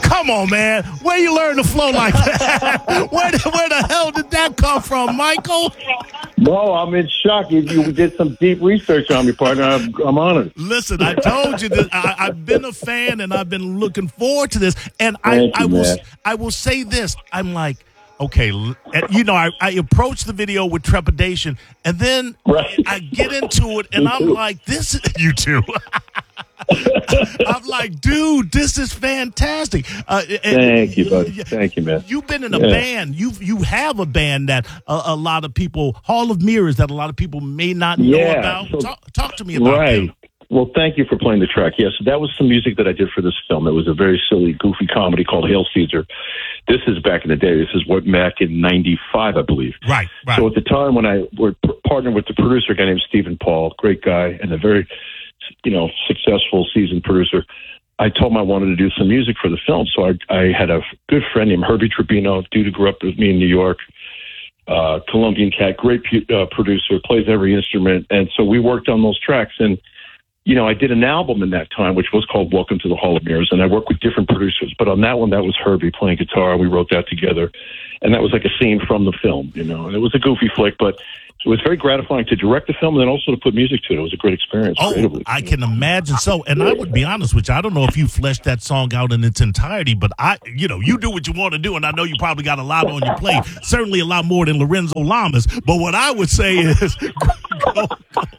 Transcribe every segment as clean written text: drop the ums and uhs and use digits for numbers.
Come on, man. Where you learn to flow like that? Where the hell did that come from, Michael? No, I'm in shock. You did some deep research on me, partner. I'm honored. Listen, I told you that I've been a fan and I've been looking forward to this. And I will say this. I'm like, okay, I approach the video with trepidation, and then I get into it, and I'm like, this is you too. I'm like, dude, this is fantastic. Thank you, buddy. Thank you, man. You've been in a band. You have a band that a lot of people, Hall of Mirrors, that a lot of people may not know about. So, talk to me about that. Well, thank you for playing the track. Yes, that was some music that I did for this film. It was a very silly, goofy comedy called Hail Caesar. This is back in the day. This is back in '95, I believe. Right. So at the time when I were partnered with the producer, a guy named Stephen Paul, great guy, and a very, successful, seasoned producer, I told him I wanted to do some music for the film. So I had a good friend named Herbie Tribino, dude who grew up with me in New York, Colombian cat, great producer, plays every instrument. And so we worked on those tracks. And I did an album in that time, which was called Welcome to the Hall of Mirrors, and I worked with different producers. But on that one, that was Herbie playing guitar, and we wrote that together. And that was like a scene from the film, and it was a goofy flick, but it was very gratifying to direct the film and then also to put music to it. It was a great experience. Oh, I can imagine so. And I would be honest with you, I don't know if you fleshed that song out in its entirety, but you do what you want to do, and I know you probably got a lot on your plate, certainly a lot more than Lorenzo Lamas. But what I would say is, go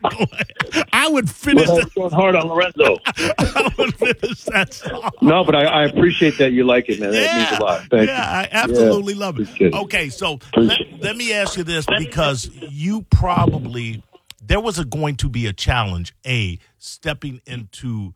ahead. I would finish that. Going hard on Lorenzo. I would finish that song. No, but I appreciate that you like it, man. That means a lot. Thank you. I absolutely love it. Okay, so let me ask you this, because you probably, there was going to be a challenge, stepping into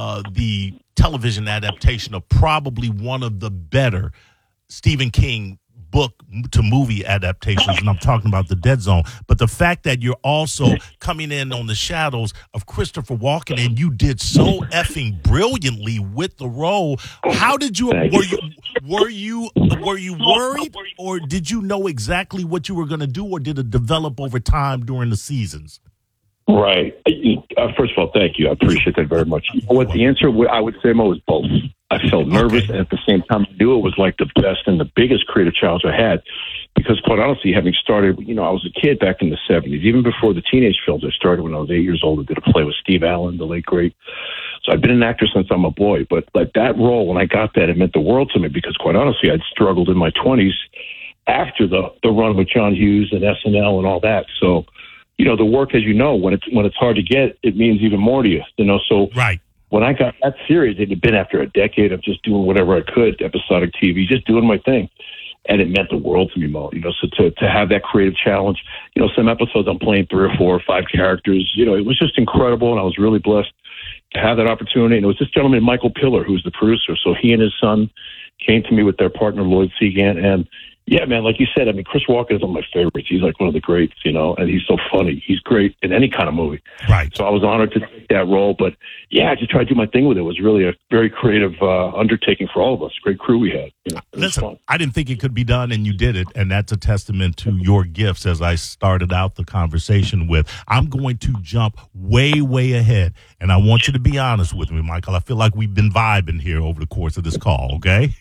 the television adaptation of probably one of the better Stephen King book to movie adaptations, and I'm talking about The Dead Zone. But the fact that you're also coming in on the shadows of Christopher Walken, and you did so effing brilliantly with the role. How did you? Were you worried, or did you know exactly what you were going to do, or did it develop over time during the seasons? Right. First of all, thank you. I appreciate that very much. What the answer I would say, Mo, was both. I felt nervous, and at the same time, I knew it was like the best and the biggest creative challenge I had. Because quite honestly, having started, I was a kid back in the 70s. Even before the teenage films, I started when I was 8 years old. I did a play with Steve Allen, the late great. So I've been an actor since I'm a boy. But like that role, when I got that, it meant the world to me. Because quite honestly, I'd struggled in my 20s after the run with John Hughes and SNL and all that. So, the work, as you know, when it's hard to get, it means even more to you. So right. When I got that series, it had been after a decade of just doing whatever I could, episodic TV, just doing my thing. And it meant the world to me, Mo. So to have that creative challenge, some episodes I'm playing 3 or 4 or 5 characters, it was just incredible. And I was really blessed to have that opportunity. And it was this gentleman, Michael Piller, who's the producer. So he and his son came to me with their partner, Lloyd Segan. And yeah, man, like you said, Chris Walken is one of my favorites. He's like one of the greats, and he's so funny. He's great in any kind of movie. Right. So I was honored to take that role. But yeah, I just tried to do my thing with it. It was really a very creative undertaking for all of us. Great crew we had. Listen, I didn't think it could be done, and you did it. And that's a testament to your gifts, as I started out the conversation with. I'm going to jump way, way ahead. And I want you to be honest with me, Michael. I feel like we've been vibing here over the course of this call, okay?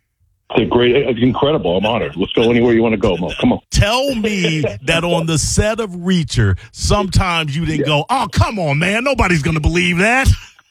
It's incredible. I'm honored. Let's go anywhere you want to go, Mo. Come on. Tell me that on the set of Reacher, sometimes you didn't go, oh, come on, man. Nobody's going to believe that.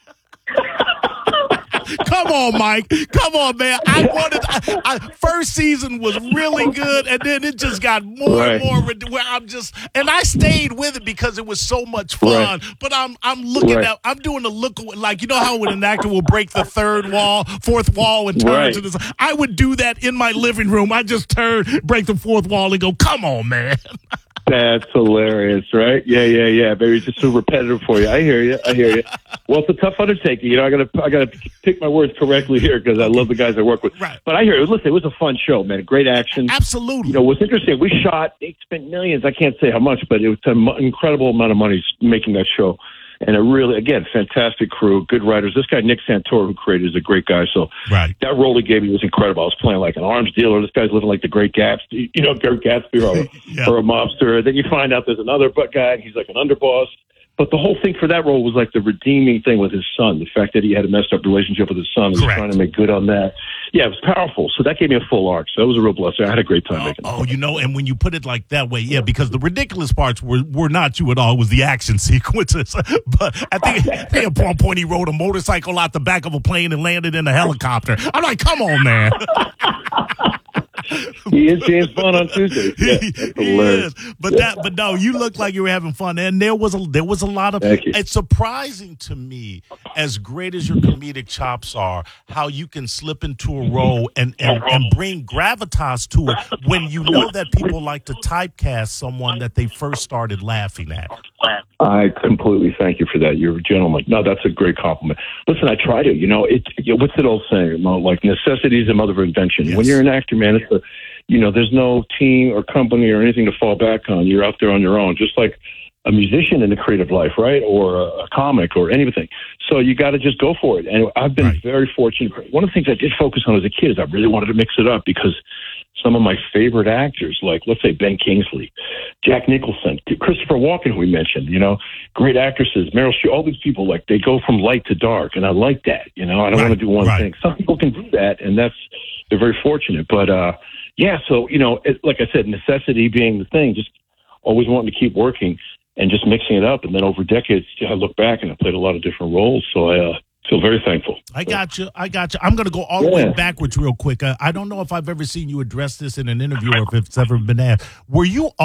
Come on, Mike. Come on, man. First season was really good, and then it just got more and more where and I stayed with it because it was so much fun. Right. But I'm looking at, I'm doing the look, like, how when an actor will break the fourth wall and turn to this. I would do that in my living room. I just break the fourth wall and go, come on, man. That's hilarious, right? Yeah. Maybe it's just too repetitive for you. I hear you. Well, it's a tough undertaking. I gotta pick my words correctly here because I love the guys I work with. Right. But I hear you. Listen, it was a fun show, man. Great action. Absolutely. What's interesting, we spent millions. I can't say how much, but it was an incredible amount of money making that show. And it really, again, fantastic crew, good writers. This guy, Nick Santoro, who created is a great guy. So that role he gave me was incredible. I was playing like an arms dealer. This guy's living like the Great Gatsby, Great Gatsby or a mobster. Then you find out there's another guy, and he's like an underboss. But the whole thing for that role was like the redeeming thing with his son. The fact that he had a messed up relationship with his son. He was trying to make good on that. Yeah, it was powerful. So that gave me a full arc. So that was a real blessing. I had a great time making it. Oh, and when you put it like that way, yeah, because the ridiculous parts were not you at all. It was the action sequences. But I think at one point he rode a motorcycle out the back of a plane and landed in a helicopter. I'm like, come on, man. He is James Bond on Tuesday. Yeah, he is. But no, you looked like you were having fun, and there was a lot of. It's surprising to me, as great as your comedic chops are, how you can slip into a role and bring gravitas to it when you know that people like to typecast someone that they first started laughing at. I completely thank you for that. You're a gentleman. No, that's a great compliment. Listen, I try to. What's that old saying? Like, necessity is the mother of invention. Yes. When you're an actor, man, there's no team or company or anything to fall back on. You're out there on your own, just like a musician in the creative life, right? Or a comic or anything. So you got to just go for it. And I've been very fortunate. One of the things I did focus on as a kid is I really wanted to mix it up because some of my favorite actors, like, let's say, Ben Kingsley, Jack Nicholson, Christopher Walken, who we mentioned, great actresses, Meryl Streep, all these people, like, they go from light to dark, and I like that, I don't want to do one thing. Some people can do that, and they're very fortunate. But, so, like I said, necessity being the thing, just always wanting to keep working and just mixing it up. And then over decades, I look back, and I played a lot of different roles, so I feel very thankful. I got you. I'm going to go all the way backwards real quick. I don't know if I've ever seen you address this in an interview or if it's ever been asked. Were you